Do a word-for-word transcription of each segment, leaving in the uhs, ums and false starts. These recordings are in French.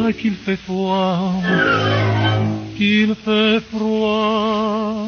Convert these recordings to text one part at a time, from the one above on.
vrai qu'il fait froid, qu'il fait froid.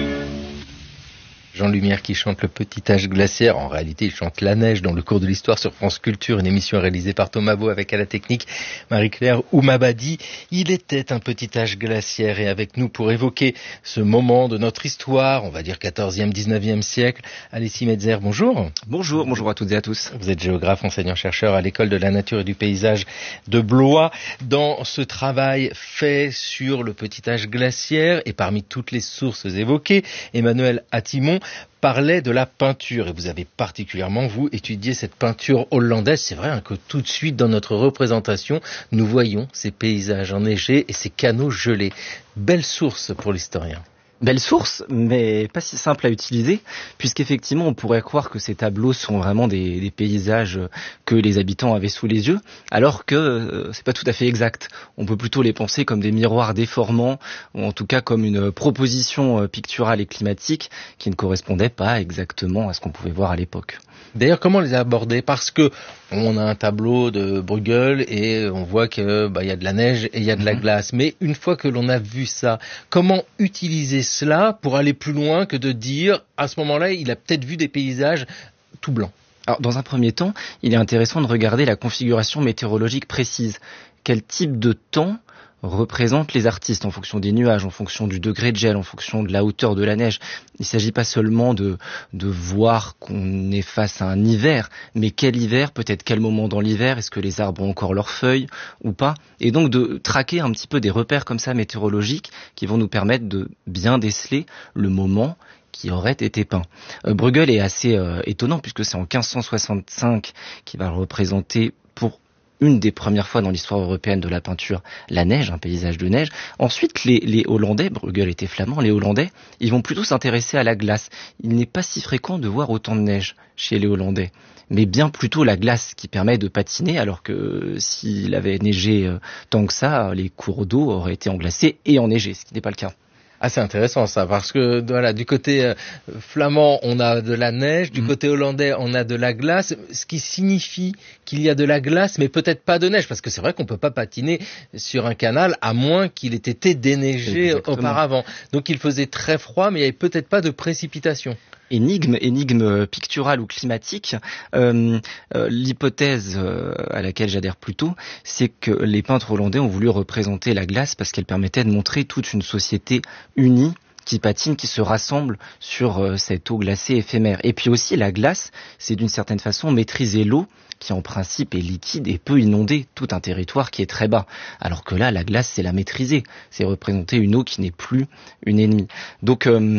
Jean Lumière qui chante le petit âge glaciaire. En réalité, il chante La Neige dans le cours de l'histoire sur France Culture, une émission réalisée par Thomas Beau avec à la technique Marie-Claire Oumabadi. Il était un petit âge glaciaire et avec nous pour évoquer ce moment de notre histoire, on va dire quatorzième, dix-neuvième siècle. Alessi Metzer, bonjour. Bonjour, bonjour à toutes et à tous. Vous êtes géographe, enseignant-chercheur à l'école de la nature et du paysage de Blois. Dans ce travail fait sur le petit âge glaciaire et parmi toutes les sources évoquées, Emmanuel Hattimon parlait de la peinture et vous avez particulièrement, vous, étudié cette peinture hollandaise. C'est vrai hein, que tout de suite dans notre représentation, nous voyons ces paysages enneigés et ces canaux gelés. Belle source pour l'historien. Belle source, mais pas si simple à utiliser, puisqu'effectivement on pourrait croire que ces tableaux sont vraiment des, des paysages que les habitants avaient sous les yeux, alors que euh, c'est pas tout à fait exact. On peut plutôt les penser comme des miroirs déformants, ou en tout cas comme une proposition picturale et climatique qui ne correspondait pas exactement à ce qu'on pouvait voir à l'époque. D'ailleurs, comment les aborder ? Parce que on a un tableau de Bruegel et on voit que bah, y a de la neige et il y a de la glace. Mais une fois que l'on a vu ça, comment utiliser cela pour aller plus loin que de dire à ce moment-là, il a peut-être vu des paysages tout blancs ? Alors, dans un premier temps, il est intéressant de regarder la configuration météorologique précise. Quel type de temps représentent les artistes en fonction des nuages, en fonction du degré de gel, en fonction de la hauteur de la neige. Il ne s'agit pas seulement de, de voir qu'on est face à un hiver, mais quel hiver, peut-être quel moment dans l'hiver, est-ce que les arbres ont encore leurs feuilles ou pas, et donc de traquer un petit peu des repères comme ça météorologiques qui vont nous permettre de bien déceler le moment qui aurait été peint. Euh, Bruegel est assez euh, étonnant puisque c'est en quinze cent soixante-cinq qu'il va le représenter pour une des premières fois dans l'histoire européenne de la peinture, la neige, un paysage de neige. Ensuite, les, les Hollandais, Bruegel était flamand, les Hollandais, ils vont plutôt s'intéresser à la glace. Il n'est pas si fréquent de voir autant de neige chez les Hollandais, mais bien plutôt la glace qui permet de patiner, alors que s'il avait neigé euh, tant que ça, les cours d'eau auraient été englacés et enneigés, ce qui n'est pas le cas. Ah, c'est intéressant ça, parce que voilà, du côté euh, flamand, on a de la neige, du mmh. côté hollandais, on a de la glace, ce qui signifie qu'il y a de la glace, mais peut-être pas de neige, parce que c'est vrai qu'on peut pas patiner sur un canal à moins qu'il ait été déneigé Exactement. auparavant. Donc il faisait très froid, mais il n'y avait peut-être pas de précipitation. Énigme, énigme picturale ou climatique, euh, euh, l'hypothèse euh, à laquelle j'adhère plutôt, c'est que les peintres hollandais ont voulu représenter la glace parce qu'elle permettait de montrer toute une société unie qui patine, qui se rassemble sur euh, cette eau glacée éphémère. Et puis aussi la glace, c'est d'une certaine façon maîtriser l'eau qui en principe est liquide et peut inonder tout un territoire qui est très bas. Alors que là, la glace, c'est la maîtriser, c'est représenter une eau qui n'est plus une ennemie. Donc euh,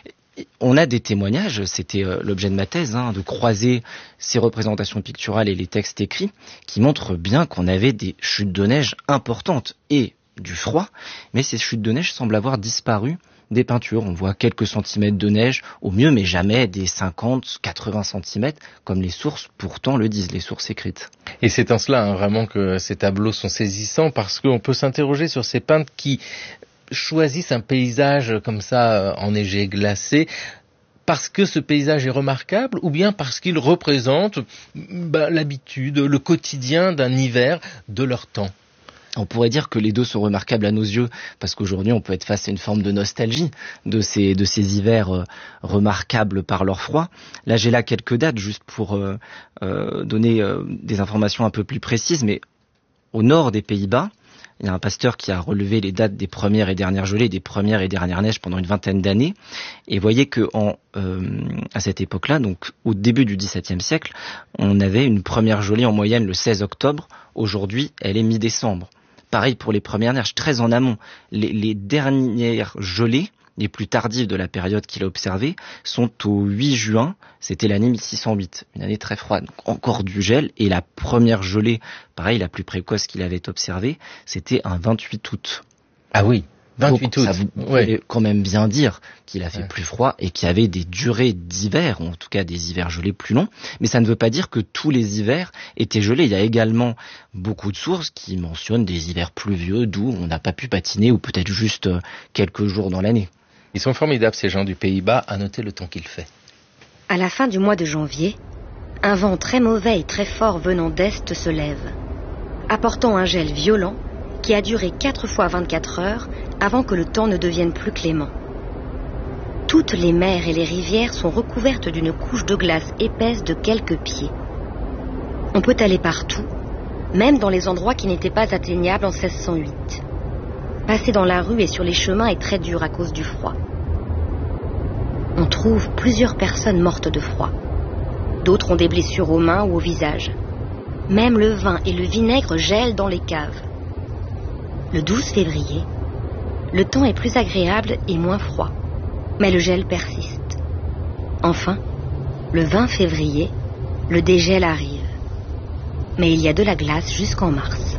on a des témoignages, c'était euh, l'objet de ma thèse, hein, de croiser ces représentations picturales et les textes écrits, qui montrent bien qu'on avait des chutes de neige importantes et du froid, mais ces chutes de neige semblent avoir disparu des peintures. On voit quelques centimètres de neige au mieux, mais jamais des cinquante, quatre-vingts centimètres, comme les sources pourtant le disent, les sources écrites. Et c'est en cela hein, vraiment que ces tableaux sont saisissants, parce qu'on peut s'interroger sur ces peintres qui choisissent un paysage comme ça, enneigé, glacé, parce que ce paysage est remarquable ou bien parce qu'il représente bah, l'habitude, le quotidien d'un hiver de leur temps. On pourrait dire que les deux sont remarquables à nos yeux, parce qu'aujourd'hui on peut être face à une forme de nostalgie de ces, de ces hivers euh, remarquables par leur froid. Là j'ai là quelques dates juste pour euh, euh, donner euh, des informations un peu plus précises, mais au nord des Pays-Bas, il y a un pasteur qui a relevé les dates des premières et dernières gelées, des premières et dernières neiges pendant une vingtaine d'années. Et voyez que en, euh, à cette époque-là, donc au début du dix-septième siècle, on avait une première gelée en moyenne le seize octobre. Aujourd'hui, elle est mi-décembre. Pareil pour les premières neiges, très en amont. Les, les dernières gelées, les plus tardives de la période qu'il a observée, sont au huit juin, c'était l'année mille six cent huit, une année très froide, donc encore du gel, et la première gelée, pareil, la plus précoce qu'il avait observée, c'était un vingt-huit août. Ah oui, vingt-huit août. Ça vous ouais. pouvez quand même bien dire qu'il a fait ouais. plus froid et qu'il y avait des durées d'hiver, ou en tout cas des hivers gelés plus longs, mais ça ne veut pas dire que tous les hivers étaient gelés. Il y a également beaucoup de sources qui mentionnent des hivers pluvieux, d'où on n'a pas pu patiner, ou peut-être juste quelques jours dans l'année. Ils sont formidables, ces gens du Pays-Bas, à noter le temps qu'il fait. À la fin du mois de janvier, un vent très mauvais et très fort venant d'est se lève, apportant un gel violent qui a duré quatre fois vingt-quatre heures avant que le temps ne devienne plus clément. Toutes les mers et les rivières sont recouvertes d'une couche de glace épaisse de quelques pieds. On peut aller partout, même dans les endroits qui n'étaient pas atteignables en seize cent huit. Passer dans la rue et sur les chemins est très dur à cause du froid. On trouve plusieurs personnes mortes de froid. D'autres ont des blessures aux mains ou au visage. Même le vin et le vinaigre gèlent dans les caves. Le douze février, le temps est plus agréable et moins froid, mais le gel persiste. Enfin, le vingt février, le dégel arrive. Mais il y a de la glace jusqu'en mars.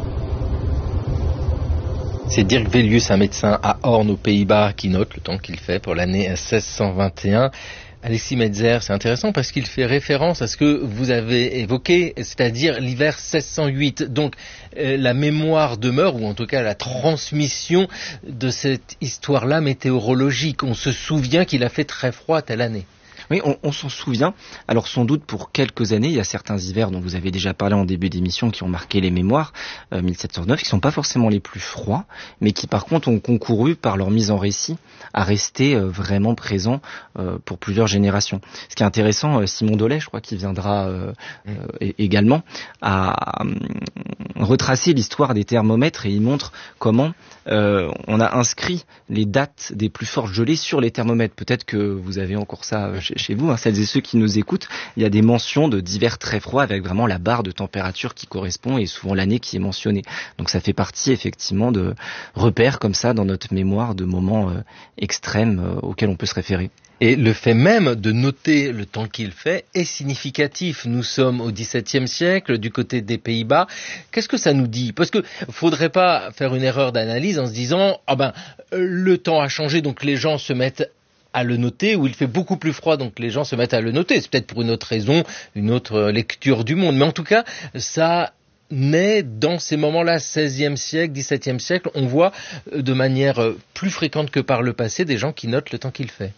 C'est Dirk Velius, un médecin à Hoorn aux Pays-Bas, qui note le temps qu'il fait pour l'année seize cent vingt et un. Alexis Metzer, c'est intéressant parce qu'il fait référence à ce que vous avez évoqué, c'est-à-dire l'hiver seize cent huit. Donc euh, la mémoire demeure, ou en tout cas la transmission de cette histoire-là météorologique. On se souvient qu'il a fait très froid telle année. Oui, on, on s'en souvient. Alors sans doute pour quelques années, il y a certains hivers dont vous avez déjà parlé en début d'émission qui ont marqué les mémoires, euh, mille sept cent neuf, qui sont pas forcément les plus froids, mais qui par contre ont concouru par leur mise en récit à rester euh, vraiment présents euh, pour plusieurs générations. Ce qui est intéressant, euh, Simon Dollet, je crois qu'il viendra euh, euh, également, à euh, retracer l'histoire des thermomètres, et il montre comment euh, on a inscrit les dates des plus fortes gelées sur les thermomètres. Peut-être que vous avez encore ça euh, chez, chez vous, hein, celles et ceux qui nous écoutent. Il y a des mentions de d'hiver très froid avec vraiment la barre de température qui correspond et souvent l'année qui est mentionnée. Donc ça fait partie effectivement de repères comme ça dans notre mémoire de moments euh, extrêmes euh, auxquels on peut se référer. Et le fait même de noter le temps qu'il fait est significatif. Nous sommes au dix-septième siècle, du côté des Pays-Bas. Qu'est-ce que ça nous dit? Parce que faudrait pas faire une erreur d'analyse en se disant ah ben le temps a changé, donc les gens se mettent à le noter, ou il fait beaucoup plus froid, donc les gens se mettent à le noter. C'est peut-être pour une autre raison, une autre lecture du monde. Mais en tout cas, ça naît dans ces moments-là, seizième siècle, dix-septième siècle. On voit de manière plus fréquente que par le passé des gens qui notent le temps qu'il fait.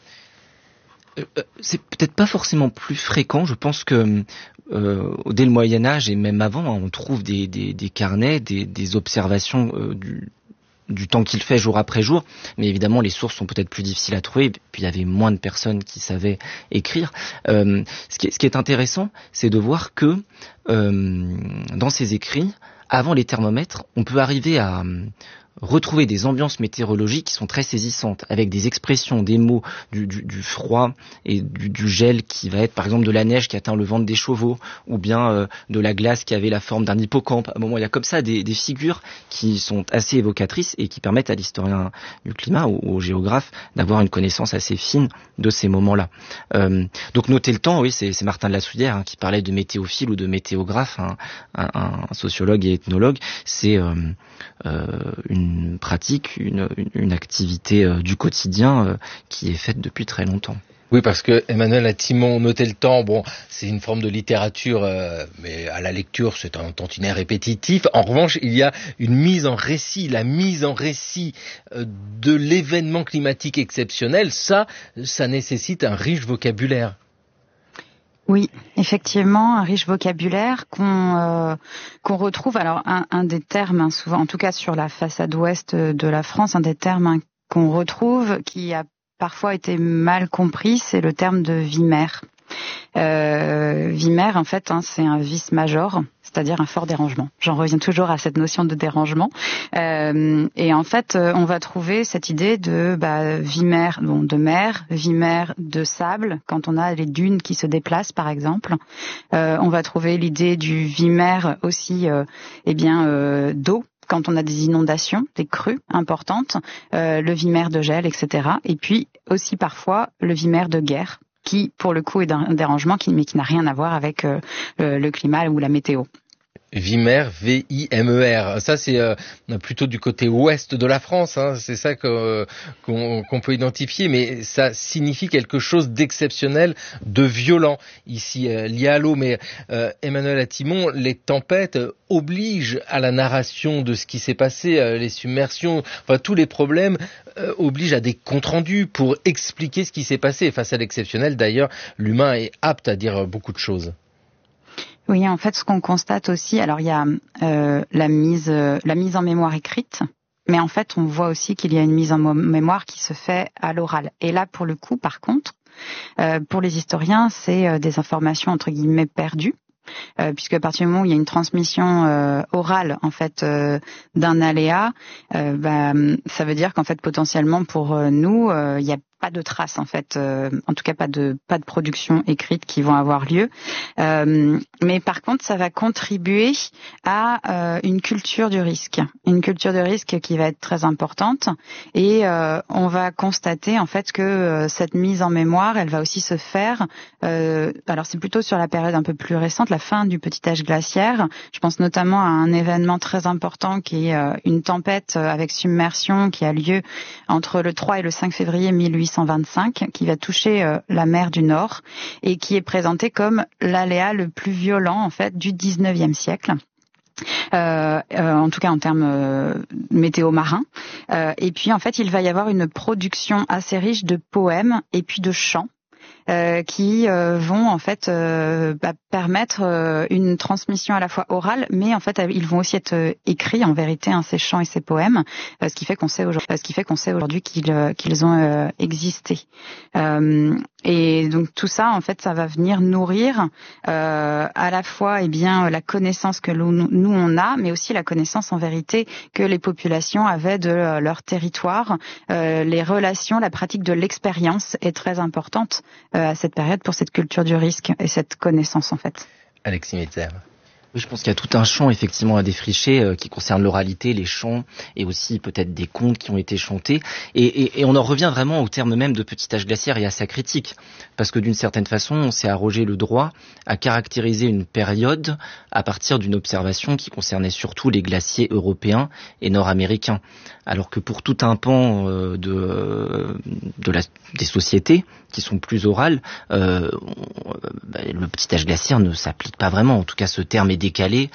C'est peut-être pas forcément plus fréquent. Je pense que euh, dès le Moyen-Âge et même avant, on trouve des, des, des carnets, des, des observations euh, du, du temps qu'il fait jour après jour. Mais évidemment, les sources sont peut-être plus difficiles à trouver. Puis il y avait moins de personnes qui savaient écrire. Euh, ce, qui est, ce qui est intéressant, c'est de voir que euh, dans ces écrits, avant les thermomètres, on peut arriver à retrouver des ambiances météorologiques qui sont très saisissantes, avec des expressions, des mots, du, du, du froid et du, du gel qui va être par exemple de la neige qui atteint le ventre des chevaux, ou bien euh, de la glace qui avait la forme d'un hippocampe. À un moment, il y a comme ça des, des figures qui sont assez évocatrices et qui permettent à l'historien du climat ou au géographe d'avoir une connaissance assez fine de ces moments-là. Euh, donc noter le temps, oui, c'est, c'est Martin de la Souillère hein, qui parlait de météophile ou de météographe, hein, un, un sociologue et ethnologue. C'est euh, euh, une une pratique, une, une, une activité euh, du quotidien euh, qui est faite depuis très longtemps. Oui, parce que Emmanuel Atimon, noter le temps, bon, c'est une forme de littérature, euh, mais à la lecture, c'est un tantinet répétitif. En revanche, il y a une mise en récit, la mise en récit euh, de l'événement climatique exceptionnel. Ça, ça nécessite un riche vocabulaire. Oui, effectivement, un riche vocabulaire qu'on euh, qu'on retrouve. Alors, un, un des termes, hein, souvent, en tout cas sur la façade ouest de la France, un des termes hein, qu'on retrouve, qui a parfois été mal compris, c'est le terme de vimère. Euh, vimère, en fait, hein, c'est un vice major, c'est-à-dire un fort dérangement. J'en reviens toujours à cette notion de dérangement. Euh, et en fait, on va trouver cette idée de bah, vimère, bon, de mer, vimère de sable, quand on a les dunes qui se déplacent, par exemple. Euh, on va trouver l'idée du vimère aussi, euh, eh bien, euh, d'eau, quand on a des inondations, des crues importantes, euh, le vimère de gel, et cetera. Et puis aussi parfois le vimère de guerre, qui, pour le coup, est un dérangement, qui, mais qui n'a rien à voir avec euh, le, le climat ou la météo. Vimer, V I M E R. Ça, c'est euh, plutôt du côté ouest de la France. Hein. C'est ça que, euh, qu'on, qu'on peut identifier. Mais ça signifie quelque chose d'exceptionnel, de violent, ici, euh, lié à l'eau. Mais euh, Emmanuel Atimon, les tempêtes obligent à la narration de ce qui s'est passé, euh, les submersions, enfin tous les problèmes euh, obligent à des comptes rendus pour expliquer ce qui s'est passé. Et face à l'exceptionnel, d'ailleurs, l'humain est apte à dire beaucoup de choses. Oui, en fait, ce qu'on constate aussi, alors il y a euh, la mise, euh, la mise en mémoire écrite, mais en fait, on voit aussi qu'il y a une mise en mémoire qui se fait à l'oral. Et là, pour le coup, par contre, euh, pour les historiens, c'est euh, des informations entre guillemets perdues. Euh, puisque à partir du moment où il y a une transmission euh, orale en fait euh, d'un aléa, euh, bah, ça veut dire qu'en fait potentiellement pour euh, nous, euh, il y a pas de traces en fait, euh, en tout cas pas de pas de production écrite qui vont avoir lieu. Euh, mais par contre, ça va contribuer à euh, une culture du risque, une culture de risque qui va être très importante. Et euh, on va constater en fait que euh, cette mise en mémoire, elle va aussi se faire. Euh, alors c'est plutôt sur la période un peu plus récente, la fin du petit âge glaciaire. Je pense notamment à un événement très important qui est euh, une tempête avec submersion qui a lieu entre le trois et le cinq février mille huit cent vingt-cinq, qui va toucher euh, la mer du Nord et qui est présenté comme l'aléa le plus violent en fait du dix-neuvième siècle. Euh, euh, en tout cas en termes euh, météo marins. Euh, et puis en fait, il va y avoir une production assez riche de poèmes et puis de chants. Euh, qui euh, vont en fait euh, bah, permettre euh, une transmission à la fois orale, mais en fait ils vont aussi être euh, écrits en vérité, hein, ces chants et ces poèmes, euh, ce qui fait qu'on sait aujourd'hui, ce qui fait qu'on sait aujourd'hui qu'ils euh, qu'ils ont euh, existé. Euh, et donc tout ça en fait, ça va venir nourrir euh, à la fois eh bien la connaissance que nous, nous on a, mais aussi la connaissance en vérité que les populations avaient de euh, leur territoire. Euh, les relations, la pratique de l'expérience est très importante à cette période pour cette culture du risque et cette connaissance en fait. Alexis Metzer. Oui, je pense qu'il y a tout un champ effectivement à défricher euh, qui concerne l'oralité, les chants et aussi peut-être des contes qui ont été chantés. Et, et, et on en revient vraiment au terme même de petit âge glaciaire et à sa critique. Parce que d'une certaine façon, on s'est arrogé le droit à caractériser une période à partir d'une observation qui concernait surtout les glaciers européens et nord-américains. Alors que pour tout un pan euh, de, de la, des sociétés qui sont plus orales, euh, bah, le petit âge glaciaire ne s'applique pas vraiment. En tout cas, ce terme est décalé,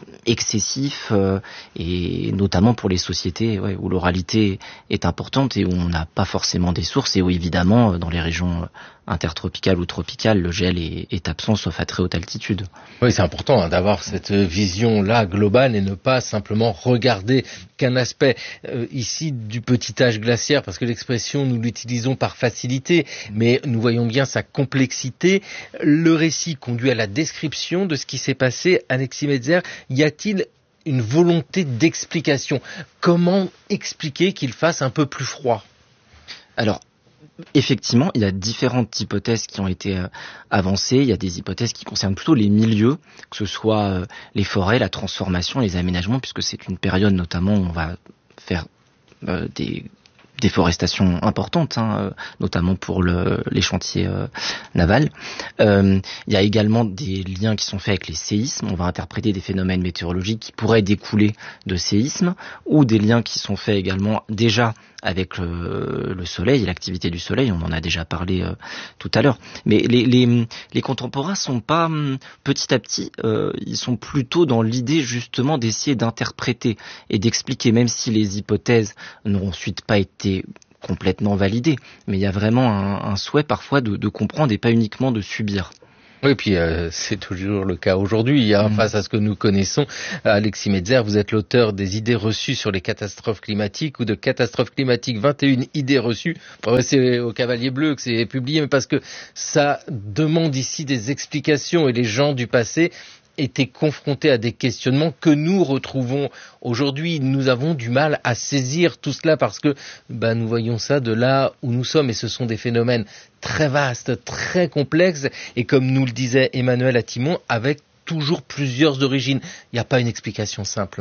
excessif, euh, et notamment pour les sociétés ouais, où l'oralité est importante et où on n'a pas forcément des sources et où évidemment dans les régions intertropicales ou tropicales le gel est, est absent sauf à très haute altitude. Oui, c'est important hein, d'avoir cette vision-là globale et ne pas simplement regarder qu'un aspect euh, ici du petit âge glaciaire, parce que l'expression nous l'utilisons par facilité, mais nous voyons bien sa complexité. Le récit conduit à la description de ce qui s'est passé. Alexis Metzer, y a-t-il une volonté d'explication? Comment expliquer qu'il fasse un peu plus froid? Alors, effectivement, il y a différentes hypothèses qui ont été euh, avancées. Il y a des hypothèses qui concernent plutôt les milieux, que ce soit euh, les forêts, la transformation, les aménagements, puisque c'est une période notamment où on va faire euh, des déforestation importante, hein, notamment pour le, les chantiers euh, navals. Euh, il y a également des liens qui sont faits avec les séismes. On va interpréter des phénomènes météorologiques qui pourraient découler de séismes, ou des liens qui sont faits également déjà avec le, le soleil et l'activité du soleil. On en a déjà parlé euh, tout à l'heure. Mais les, les, les contemporains sont pas petit à petit, euh, ils sont plutôt dans l'idée justement d'essayer d'interpréter et d'expliquer, même si les hypothèses n'ont ensuite pas été complètement validées. Mais il y a vraiment un, un souhait parfois de, de comprendre et pas uniquement de subir. Oui, puis euh, c'est toujours le cas aujourd'hui. Hein, mmh. Face à ce que nous connaissons, Alexis Metzer, vous êtes l'auteur des idées reçues sur les catastrophes climatiques ou de catastrophes climatiques, vingt et une idées reçues. Bon, c'est au Cavalier Bleu que c'est publié, mais parce que ça demande ici des explications et les gens du passé étaient confrontés à des questionnements que nous retrouvons aujourd'hui. Nous avons du mal à saisir tout cela parce que bah, nous voyons ça de là où nous sommes et ce sont des phénomènes très vastes, très complexes et comme nous le disait Emmanuel Atimon, avec toujours plusieurs origines. Il n'y a pas une explication simple.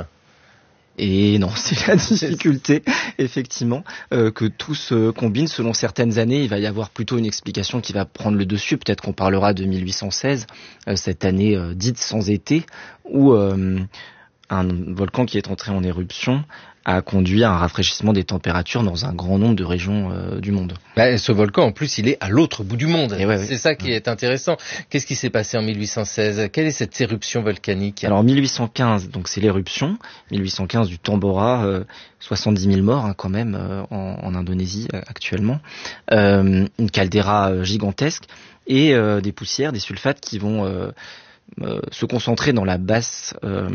Et non, c'est la difficulté, effectivement, euh, que tout se combine. Selon certaines années, il va y avoir plutôt une explication qui va prendre le dessus. Peut-être qu'on parlera de mille huit cent seize, euh, cette année euh, dite sans été, où euh, un volcan qui est entré en éruption a conduit à un rafraîchissement des températures dans un grand nombre de régions euh, du monde. Bah, ce volcan, en plus, il est à l'autre bout du monde. Ouais, c'est ouais. ça qui est intéressant. Qu'est-ce qui s'est passé en mille huit cent seize? Quelle est cette éruption volcanique? Alors, mille huit cent quinze, donc c'est l'éruption. mille huit cent quinze du Tambora, euh, soixante-dix mille morts hein, quand même euh, en, en Indonésie euh, actuellement. Euh, une caldeira euh, gigantesque et euh, des poussières, des sulfates qui vont... Euh, euh, se concentrer dans la basse, euh,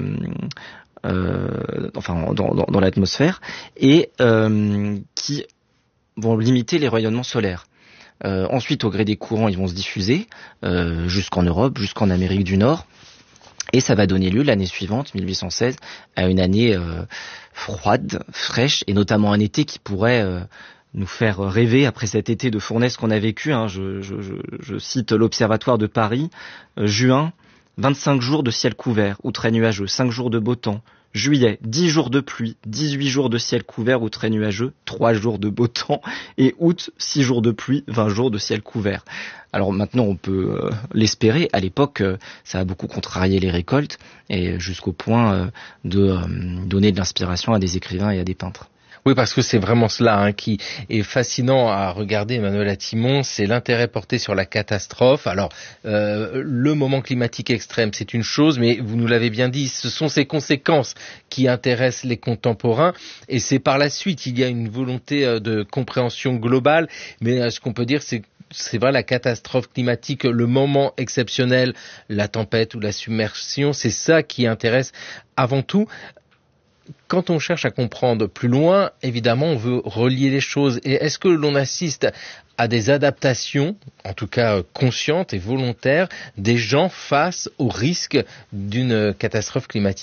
euh, enfin dans, dans, dans l'atmosphère, et euh, qui vont limiter les rayonnements solaires. Euh, ensuite, au gré des courants, ils vont se diffuser euh, jusqu'en Europe, jusqu'en Amérique du Nord. Et ça va donner lieu l'année suivante, mille huit cent seize, à une année euh, froide, fraîche, et notamment un été qui pourrait euh, nous faire rêver après cet été de fournaise qu'on a vécu. Hein. Je, je, je, je cite l'Observatoire de Paris, euh, juin, vingt-cinq jours de ciel couvert ou très nuageux, cinq jours de beau temps. Juillet, dix jours de pluie, dix-huit jours de ciel couvert ou très nuageux, trois jours de beau temps. Et août, six jours de pluie, vingt jours de ciel couvert. Alors maintenant, on peut euh, l'espérer. À l'époque, euh, ça a beaucoup contrarié les récoltes, et jusqu'au point euh, de euh, donner de l'inspiration à des écrivains et à des peintres. Oui, parce que c'est vraiment cela hein, qui est fascinant à regarder, Emmanuel Atimon, c'est l'intérêt porté sur la catastrophe. Alors, euh, le moment climatique extrême, c'est une chose, mais vous nous l'avez bien dit, ce sont ces conséquences qui intéressent les contemporains, et c'est par la suite, il y a une volonté de compréhension globale, mais ce qu'on peut dire, c'est c'est vrai, la catastrophe climatique, le moment exceptionnel, la tempête ou la submersion, c'est ça qui intéresse avant tout. Quand on cherche à comprendre plus loin, évidemment, on veut relier les choses. Et est-ce que l'on assiste à des adaptations, en tout cas conscientes et volontaires, des gens face au risque d'une catastrophe climatique ?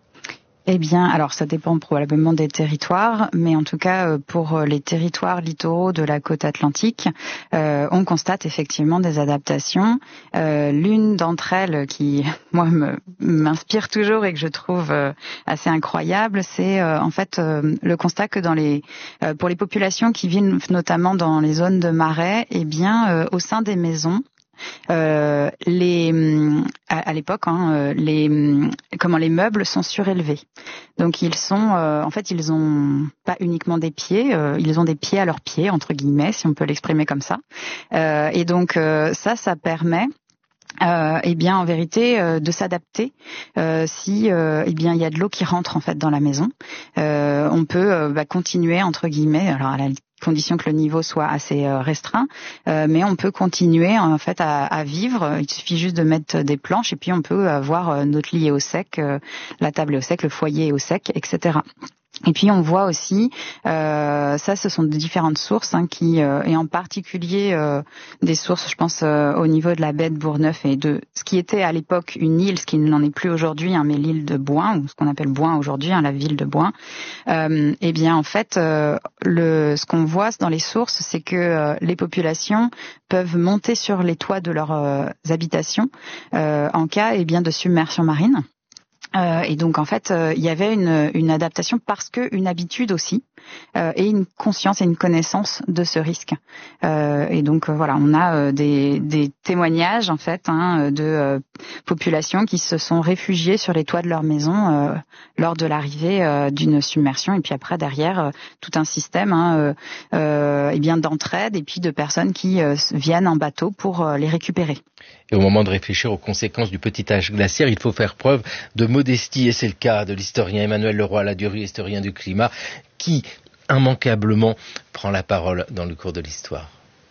Eh bien, alors ça dépend probablement des territoires, mais en tout cas pour les territoires littoraux de la côte atlantique, euh, on constate effectivement des adaptations. Euh, l'une d'entre elles qui, moi, me, m'inspire toujours et que je trouve euh, assez incroyable, c'est euh, en fait euh, le constat que dans les, euh, pour les populations qui vivent notamment dans les zones de marais, eh bien, euh, au sein des maisons, Euh, les à, à l'époque, hein, les comment les meubles sont surélevés. Donc ils sont, euh, en fait, ils ont pas uniquement des pieds, euh, ils ont des pieds à leurs pieds entre guillemets, si on peut l'exprimer comme ça. Euh, et donc euh, ça, ça permet Euh, eh bien, en vérité, euh, de s'adapter euh, si, euh, eh bien, il y a de l'eau qui rentre en fait dans la maison. Euh, on peut euh, bah, continuer entre guillemets, alors à la condition que le niveau soit assez euh, restreint, euh, mais on peut continuer en fait à, à vivre. Il suffit juste de mettre des planches et puis on peut avoir euh, notre lit est au sec, euh, la table est au sec, le foyer est au sec, et cetera. Et puis on voit aussi, euh, ça ce sont de différentes sources hein, qui, euh, et en particulier euh, des sources, je pense euh, au niveau de la baie de Bourgneuf et de ce qui était à l'époque une île, ce qui n'en est plus aujourd'hui, hein, mais l'île de Bouin, ou ce qu'on appelle Bouin aujourd'hui, hein, la ville de Bouin. Euh, et bien en fait, euh, le, ce qu'on voit dans les sources, c'est que euh, les populations peuvent monter sur les toits de leurs euh, habitations euh, en cas eh bien de submersion marine. Euh, et donc en fait, euh, il y avait une, une adaptation parce que une habitude aussi euh, et une conscience et une connaissance de ce risque. Euh, et donc euh, voilà, on a euh, des, des témoignages en fait hein, de euh, populations qui se sont réfugiées sur les toits de leur maison euh, lors de l'arrivée euh, d'une submersion. Et puis après derrière, euh, tout un système hein, euh, euh, et bien d'entraide et puis de personnes qui euh, viennent en bateau pour euh, les récupérer. Et au moment de réfléchir aux conséquences du petit âge glaciaire, il faut faire preuve de modestie, et c'est le cas de l'historien Emmanuel Leroy-Ladurie, historien du climat, qui immanquablement prend la parole dans le cours de l'histoire.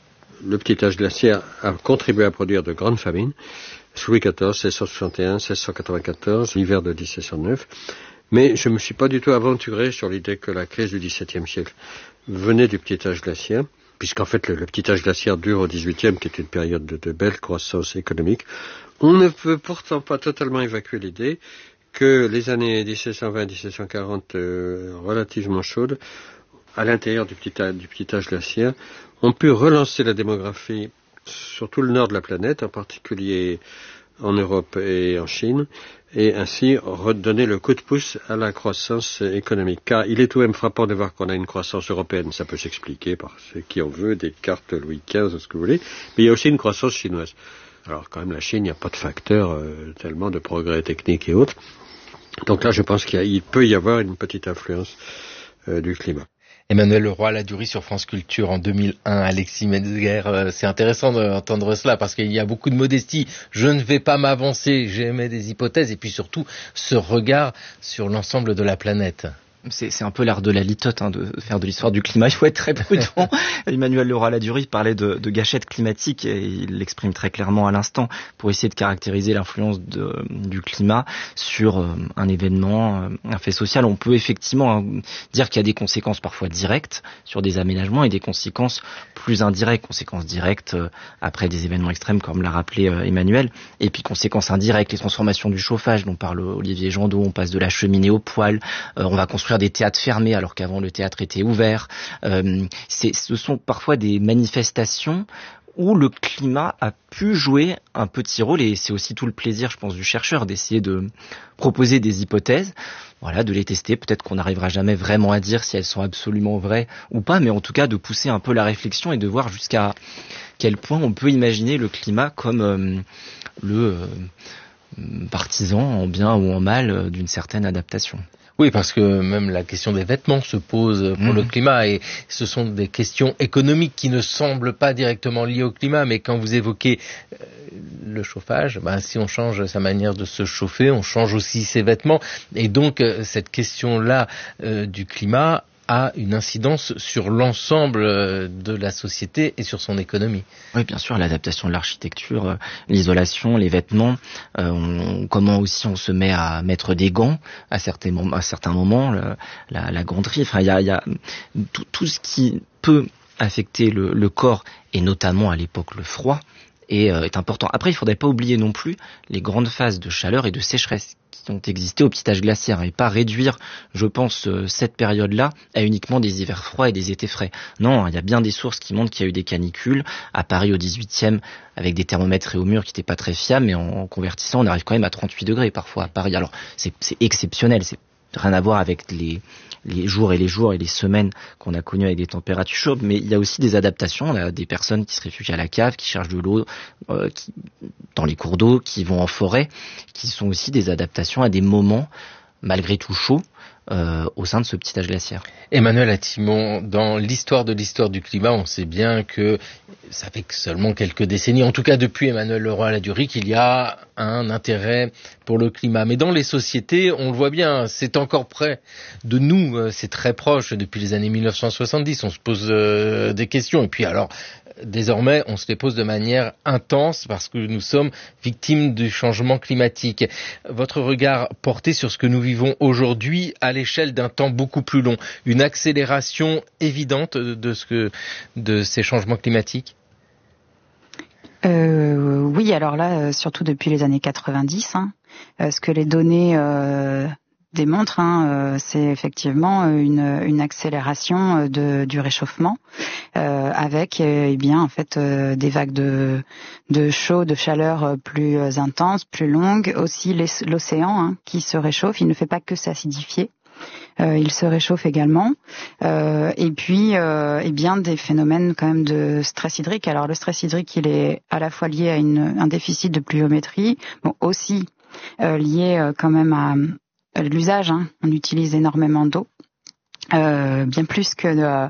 Le petit âge glaciaire a contribué à produire de grandes famines. Sous Louis quatorze, seize cent soixante et un, seize cent quatre-vingt-quatorze, l'hiver de dix-sept cent neuf. Mais je ne me suis pas du tout aventuré sur l'idée que la crise du dix-septième siècle venait du petit âge glaciaire, puisqu'en fait le, le petit âge glaciaire dure au dix-huitième, qui est une période de, de belle croissance économique. On ne peut pourtant pas totalement évacuer l'idée que les années dix-sept cent vingt à dix-sept cent quarante, euh, relativement chaudes, à l'intérieur du petit, âge, du petit âge glaciaire, ont pu relancer la démographie sur tout le nord de la planète, en particulier en Europe et en Chine, et ainsi redonner le coup de pouce à la croissance économique. Car il est tout de même frappant de voir qu'on a une croissance européenne, ça peut s'expliquer par ce qui en veut, des cartes Louis quinze, ou ce que vous voulez, mais il y a aussi une croissance chinoise. Alors quand même la Chine, il n'y a pas de facteur euh, tellement de progrès techniques et autres. Donc là je pense qu'il y a, il peut y avoir une petite influence euh, du climat. Emmanuel Leroy-Ladurie sur France Culture en deux mille un, Alexis Metzger, euh, c'est intéressant d'entendre cela parce qu'il y a beaucoup de modestie, je ne vais pas m'avancer, j'émets des hypothèses et puis surtout ce regard sur l'ensemble de la planète. C'est, c'est un peu l'art de la litote, hein, de faire de l'histoire du climat. Il faut être très prudent. Emmanuel Leroy-Ladurie parlait de, de gâchette climatique et il l'exprime très clairement à l'instant pour essayer de caractériser l'influence de, du climat sur euh, un événement, un fait social. On peut effectivement hein, dire qu'il y a des conséquences parfois directes sur des aménagements et des conséquences plus indirectes. Conséquences directes euh, après des événements extrêmes comme l'a rappelé euh, Emmanuel. Et puis conséquences indirectes, les transformations du chauffage dont parle Olivier Jandot. On passe de la cheminée au poêle. Euh, on va construire des théâtres fermés alors qu'avant le théâtre était ouvert. Euh, c'est, ce sont parfois des manifestations où le climat a pu jouer un petit rôle et c'est aussi tout le plaisir, je pense, du chercheur d'essayer de proposer des hypothèses, voilà, de les tester. Peut-être qu'on n'arrivera jamais vraiment à dire si elles sont absolument vraies ou pas, mais en tout cas de pousser un peu la réflexion et de voir jusqu'à quel point on peut imaginer le climat comme euh, le euh, partisan en bien ou en mal d'une certaine adaptation. Oui, parce que même la question des vêtements se pose pour mmh. le climat et ce sont des questions économiques qui ne semblent pas directement liées au climat, mais quand vous évoquez euh, le chauffage, ben, si on change sa manière de se chauffer, on change aussi ses vêtements et donc euh, cette question-là euh, du climat a une incidence sur l'ensemble de la société et sur son économie. Oui, bien sûr, l'adaptation de l'architecture, euh, l'isolation, les vêtements, euh, on, comment aussi on se met à mettre des gants à certains, à certains moments, le, la, la ganterie, enfin il y a, y a tout, tout ce qui peut affecter le, le corps et notamment à l'époque le froid est, euh, est important. Après, il ne faudrait pas oublier non plus les grandes phases de chaleur et de sécheresse qui ont existé au petit âge glaciaire et pas réduire, je pense, euh, cette période-là à uniquement des hivers froids et des étés frais. Non, il y a bien des sources qui montrent qu'il y a eu des canicules. À Paris, au dix-huitième, avec des thermomètres et au mur qui n'étaient pas très fiables, mais en, en convertissant, on arrive quand même à trente-huit degrés parfois à Paris. Alors, c'est, c'est exceptionnel, c'est rien à voir avec les, les jours et les jours et les semaines qu'on a connus avec des températures chaudes, mais il y a aussi des adaptations. On a des personnes qui se réfugient à la cave, qui cherchent de l'eau euh, qui, dans les cours d'eau, qui vont en forêt, qui sont aussi des adaptations à des moments, malgré tout chauds, euh, au sein de ce petit âge glaciaire. Emmanuel Atimon, dans l'histoire de l'histoire du climat, on sait bien que ça fait seulement quelques décennies, en tout cas depuis Emmanuel Leroy-Ladurie, qu'il y a un intérêt pour le climat. Mais dans les sociétés, on le voit bien, c'est encore près de nous, c'est très proche depuis les années mille neuf cent soixante-dix, on se pose euh, des questions. Et puis alors, désormais, on se les pose de manière intense parce que nous sommes victimes du changement climatique. Votre regard porté sur ce que nous vivons aujourd'hui à l'échelle d'un temps beaucoup plus long, une accélération évidente de ce que, de ces changements climatiques? Euh, oui, alors là, surtout depuis les années quatre-vingt-dix, hein, ce que les données euh, démontrent, hein, euh, c'est effectivement une, une accélération de, du réchauffement, euh, avec euh, eh bien en fait euh, des vagues de, de chaud, de chaleur plus intenses, plus longues. Aussi les, l'océan hein, qui se réchauffe, il ne fait pas que s'acidifier. Euh, il se réchauffe également, euh, et puis euh, eh bien des phénomènes quand même de stress hydrique. Alors le stress hydrique, il est à la fois lié à une, un déficit de pluviométrie, bon aussi euh, lié euh, quand même à, à l'usage. Hein. On utilise énormément d'eau. Euh, bien plus que euh,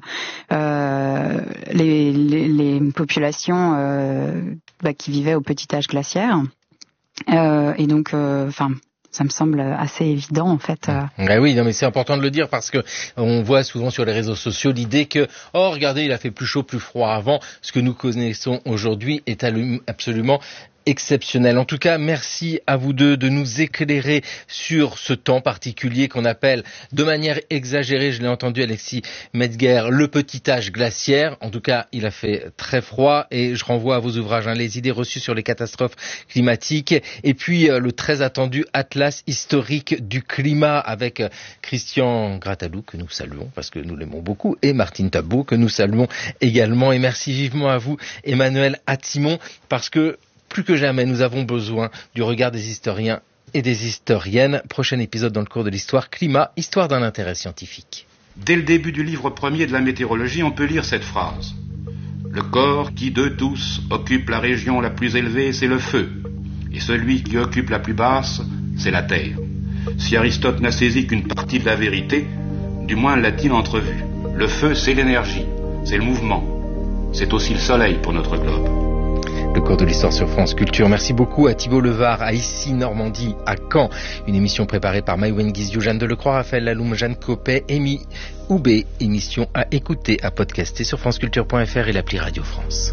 euh, les, les, les populations euh, bah, qui vivaient au petit âge glaciaire, euh, et donc, enfin. Euh, Ça me semble assez évident en fait. Ah oui, non, mais c'est important de le dire parce que on voit souvent sur les réseaux sociaux l'idée que oh regardez, il a fait plus chaud, plus froid avant. Ce que nous connaissons aujourd'hui est absolument exceptionnel. En tout cas, merci à vous deux de nous éclairer sur ce temps particulier qu'on appelle de manière exagérée, je l'ai entendu Alexis Metzger, le petit âge glaciaire. En tout cas, il a fait très froid et je renvoie à vos ouvrages, hein, les idées reçues sur les catastrophes climatiques et puis euh, le très attendu Atlas historique du climat avec euh, Christian Grattalou que nous saluons parce que nous l'aimons beaucoup et Martine Tabot que nous saluons également. Et merci vivement à vous Emmanuel Atimon parce que plus que jamais, nous avons besoin du regard des historiens et des historiennes. Prochain épisode dans le cours de l'histoire, climat, histoire d'un intérêt scientifique. Dès le début du livre premier de la météorologie, on peut lire cette phrase. Le corps qui, d'eux tous, occupe la région la plus élevée, c'est le feu. Et celui qui occupe la plus basse, c'est la terre. Si Aristote n'a saisi qu'une partie de la vérité, du moins l'a-t-il entrevue. Le feu, c'est l'énergie, c'est le mouvement. C'est aussi le soleil pour notre globe. Le cours de l'histoire sur France Culture. Merci beaucoup à Thibault Levard, à Issy Normandie, à Caen. Une émission préparée par Maïwen Guizio, Jeanne Delecroix, Raphaël Laloum, Jeanne Copet, Amy Oubé. Émission à écouter, à podcaster sur franceculture point f r et l'appli Radio France.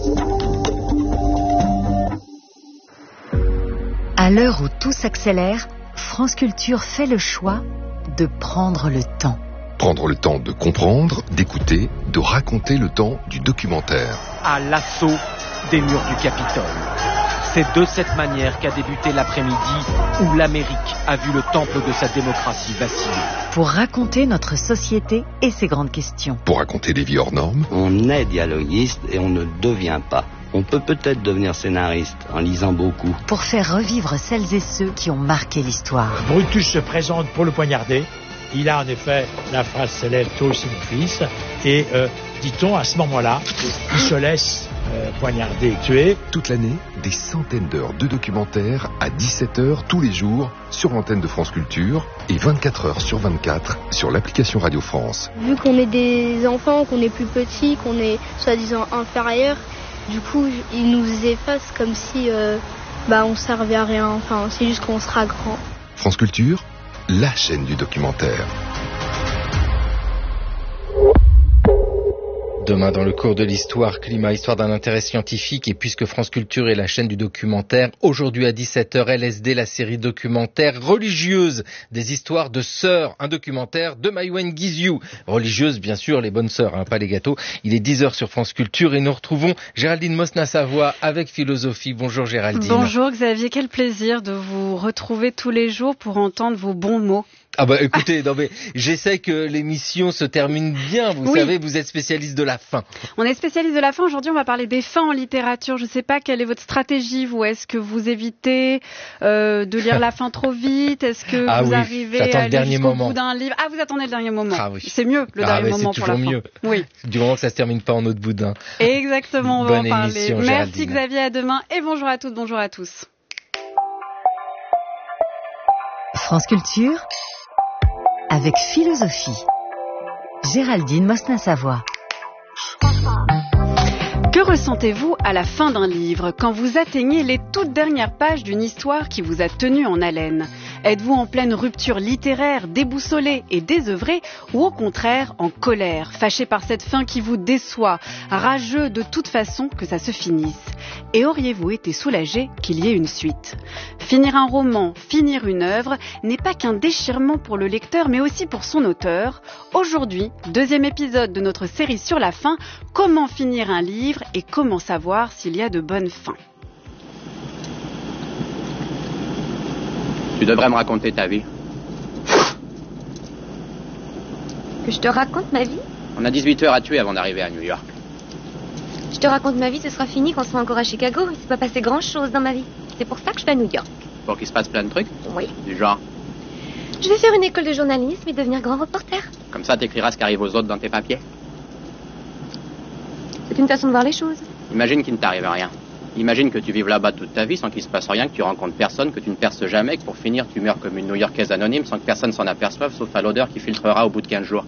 À l'heure où tout s'accélère, France Culture fait le choix de prendre le temps. Prendre le temps de comprendre, d'écouter, de raconter le temps du documentaire. À l'assaut des murs du Capitole. C'est de cette manière qu'a débuté l'après-midi où l'Amérique a vu le temple de sa démocratie vaciller. Pour raconter notre société et ses grandes questions. Pour raconter des vies hors normes. On est dialoguiste et on ne devient pas. On peut peut-être devenir scénariste en lisant beaucoup. Pour faire revivre celles et ceux qui ont marqué l'histoire. Brutus se présente pour le poignarder. Il a en effet la phrase célèbre « Toi aussi mon fils » et euh, dit-on à ce moment-là, il se laisse euh, poignarder et tuer. Toute l'année, des centaines d'heures de documentaires à dix-sept heures tous les jours sur l'antenne de France Culture et vingt-quatre heures sur vingt-quatre sur l'application Radio France. Vu qu'on est des enfants, qu'on est plus petits, qu'on est soi-disant inférieurs, du coup ils nous effacent comme si euh, bah, on servait à rien, enfin c'est juste qu'on sera grand. France Culture, la chaîne du documentaire. Demain, dans le cours de l'histoire, climat, histoire d'un intérêt scientifique, et puisque France Culture est la chaîne du documentaire, aujourd'hui à dix-sept heures, L S D, la série documentaire religieuse des histoires de sœurs, un documentaire de Maïwen Guizio. Religieuse, bien sûr, les bonnes sœurs, hein, pas les gâteaux. Il est dix heures sur France Culture et nous retrouvons Géraldine Mosna-Savoie avec Philosophie. Bonjour Géraldine. Bonjour Xavier, quel plaisir de vous retrouver tous les jours pour entendre vos bons mots. Ah bah écoutez, non mais j'essaie que l'émission se termine bien, vous oui. savez, vous êtes spécialiste de la fin. On est spécialiste de la fin, aujourd'hui on va parler des fins en littérature. Je ne sais pas quelle est votre stratégie, vous, est-ce que vous évitez euh, de lire la fin trop vite, est-ce que ah vous oui, arrivez à aller jusqu'au bout d'un livre? Ah, vous attendez le dernier moment. Ah oui. C'est mieux le ah dernier bah, moment pour la fin. C'est toujours mieux, oui. du moment que ça se termine pas en eau de boudin. Exactement, on va Bonne en parler. émission, Merci Géraldine. Xavier, à demain et bonjour à toutes, bonjour à tous. France Culture avec Philosophie. Géraldine Mosna-Savoie. Que ressentez-vous à la fin d'un livre, quand vous atteignez les toutes dernières pages d'une histoire qui vous a tenu en haleine? Êtes-vous en pleine rupture littéraire, déboussolé et désœuvré, ou au contraire en colère, fâché par cette fin qui vous déçoit, rageux de toute façon que ça se finisse? Et auriez-vous été soulagé qu'il y ait une suite? Finir un roman, finir une œuvre, n'est pas qu'un déchirement pour le lecteur, mais aussi pour son auteur. Aujourd'hui, deuxième épisode de notre série sur la fin, comment finir un livre et comment savoir s'il y a de bonnes fins. Tu devrais me raconter ta vie. Que je te raconte ma vie? On a dix-huit heures à tuer avant d'arriver à New York. Je te raconte ma vie, ce sera fini quand on sera encore à Chicago. Il s'est pas passé grand-chose dans ma vie. C'est pour ça que je vais à New York. Pour qu'il se passe plein de trucs? Oui. Du genre? Je vais faire une école de journalisme et devenir grand reporter. Comme ça, t'écriras ce qui arrive aux autres dans tes papiers. C'est une façon de voir les choses. Imagine qu'il ne t'arrive rien. Imagine que tu vives là-bas toute ta vie sans qu'il se passe rien, que tu rencontres personne, que tu ne perces jamais, que pour finir tu meurs comme une New-Yorkaise anonyme sans que personne s'en aperçoive, sauf à l'odeur qui filtrera au bout de quinze jours.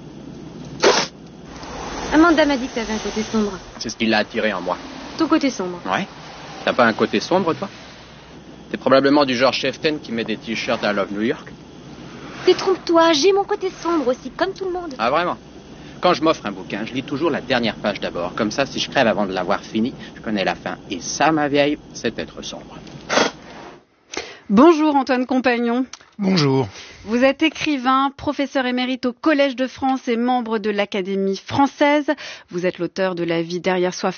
Amanda m'a dit que t'avais un côté sombre. C'est ce qui l'a attiré en moi. Ton côté sombre? Ouais. T'as pas un côté sombre, toi? T'es probablement du genre cheftain qui met des t-shirts à Love New York. Détrompe-toi, j'ai mon côté sombre aussi, comme tout le monde. Ah vraiment? Quand je m'offre un bouquin, je lis toujours la dernière page d'abord. Comme ça, si je crève avant de l'avoir fini, je connais la fin. Et ça, ma vieille, c'est être sombre. Bonjour Antoine Compagnon. Bonjour. Vous êtes écrivain, professeur émérite au Collège de France et membre de l'Académie française. Vous êtes l'auteur de La vie derrière soi